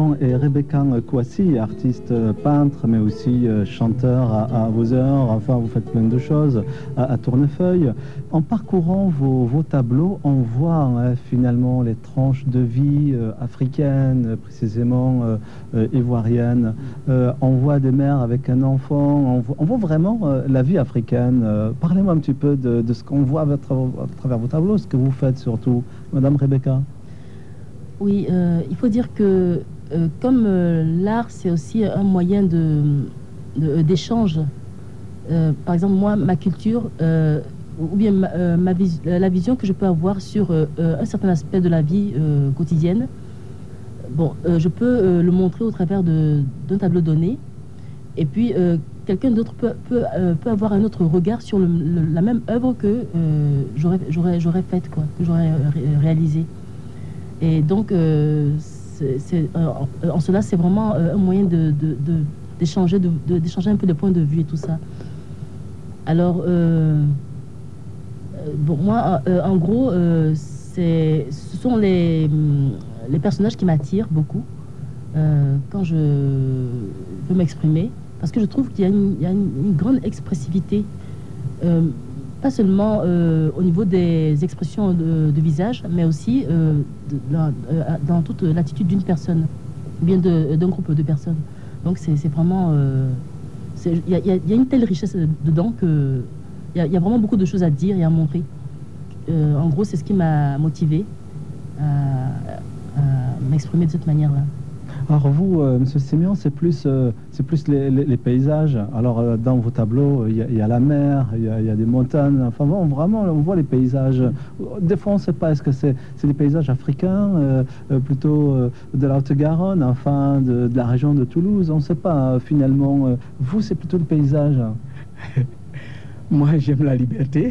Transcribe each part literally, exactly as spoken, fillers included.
Simon et Rebecca Kouassi, artiste peintre, mais aussi chanteur à, à vos heures. Enfin, vous faites plein de choses à, à Tournefeuille. En parcourant vos, vos tableaux, on voit hein, finalement les tranches de vie euh, africaines, précisément euh, euh, ivoiriennes. Euh, on voit des mères avec un enfant. On voit, on voit vraiment euh, la vie africaine. Euh, parlez-moi un petit peu de, de ce qu'on voit à, tra à travers vos tableaux, ce que vous faites surtout, Madame Rebecca. Oui, euh, il faut dire que euh, comme euh, l'art, c'est aussi un moyen de, de, d'échange. Euh, par exemple, moi, ma culture, euh, ou bien ma, euh, ma vis la vision que je peux avoir sur euh, un certain aspect de la vie euh, quotidienne, bon, euh, je peux euh, le montrer au travers d'un tableau donné. Et puis, euh, quelqu'un d'autre peut, peut, euh, peut avoir un autre regard sur le, le, la même œuvre que euh, j'aurais faite, quoi, que j'aurais ré réalisée. Et donc, euh, c'est, c'est, euh, en cela, c'est vraiment euh, un moyen d'échanger de, de, de, d'échanger un peu de points de vue et tout ça. Alors, euh, bon, moi, euh, en gros, euh, ce sont les, les personnages qui m'attirent beaucoup euh, quand je veux m'exprimer, parce que je trouve qu'il y a une, il y a une, une grande expressivité. Euh, pas seulement euh, au niveau des expressions de, de visage, mais aussi euh, de, dans, euh, dans toute l'attitude d'une personne, ou bien d'un groupe de personnes. Donc c'est vraiment... Il y, y, y a une telle richesse dedans qu'il y, y a vraiment beaucoup de choses à dire et à montrer. Euh, en gros, c'est ce qui m'a motivé à, à m'exprimer de cette manière-là. Alors vous, euh, Monsieur Simeon, c'est plus, euh, c'est plus les, les, les paysages. Alors euh, dans vos tableaux, il y, y a la mer, il y, y a des montagnes. Enfin bon, vraiment, on voit les paysages. Des fois, on ne sait pas, est-ce que c'est des paysages africains, euh, euh, plutôt euh, de la Haute-Garonne, enfin de, de la région de Toulouse. On ne sait pas euh, finalement. Euh, vous, c'est plutôt le paysage. Moi, j'aime la liberté.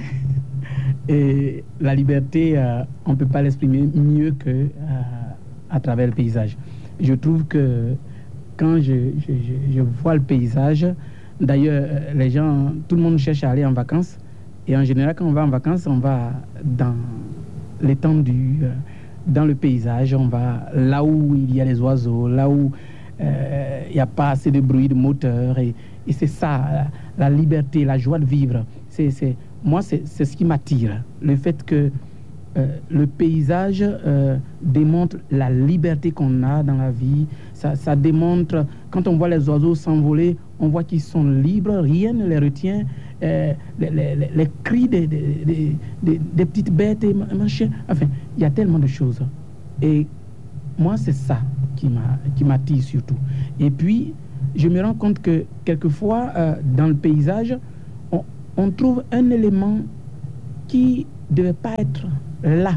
Et la liberté, euh, on ne peut pas l'exprimer mieux que euh, à travers le paysage. Je trouve que quand je, je, je vois le paysage, d'ailleurs, les gens, tout le monde cherche à aller en vacances. Et en général, quand on va en vacances, on va dans l'étendue, dans le paysage, on va là où il y a les oiseaux, là où euh, il n'y a pas assez de bruit de moteur. Et, et c'est ça, la, la liberté, la joie de vivre. C'est, c'est, moi, c'est ce qui m'attire. Le fait que Euh, le paysage euh, démontre la liberté qu'on a dans la vie. Ça, ça démontre, quand on voit les oiseaux s'envoler, on voit qu'ils sont libres, rien ne les retient. Euh, les, les, les cris des, des, des, des, des petites bêtes et machin. Enfin, il y a tellement de choses. Et moi, c'est ça qui m'attire surtout. Et puis, je me rends compte que quelquefois, euh, dans le paysage, on, on trouve un élément qui ne devait pas être là.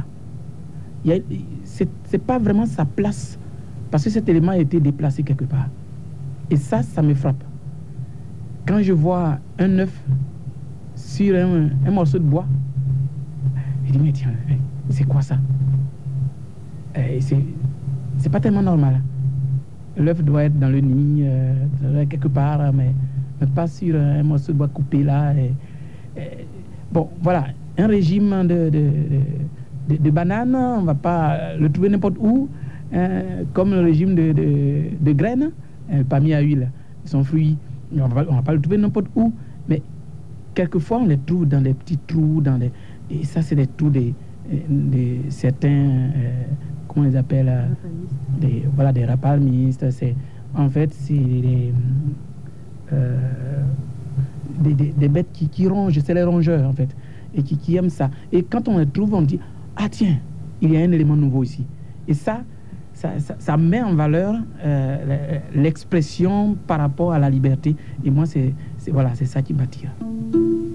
C'est pas vraiment sa place, parce que cet élément a été déplacé quelque part. Et ça, ça me frappe. Quand je vois un œuf sur un, un morceau de bois, je dis, mais tiens, c'est quoi ça? C'est pas tellement normal. L'œuf doit être dans le nid, euh, quelque part, mais, mais pas sur un morceau de bois coupé là. Et, et, bon, voilà, un régime de, de, de De, de bananes, on ne va pas le trouver n'importe où, hein, comme le régime de, de, de graines, hein, pas mis à huile, son fruit, on ne va, va pas le trouver n'importe où, mais quelquefois on les trouve dans des petits trous, dans des, et ça c'est des trous de, de certains, euh, comment on les appelle, euh, des, voilà, des rapalmistes. En fait, c'est des, euh, des, des, des bêtes qui, qui rongent, c'est les rongeurs en fait, et qui, qui aiment ça. Et quand on les trouve, on dit, ah tiens, il y a un élément nouveau ici. Et ça, ça, ça, ça met en valeur euh, l'expression par rapport à la liberté. Et moi, c'est voilà, c'est ça qui m'attire.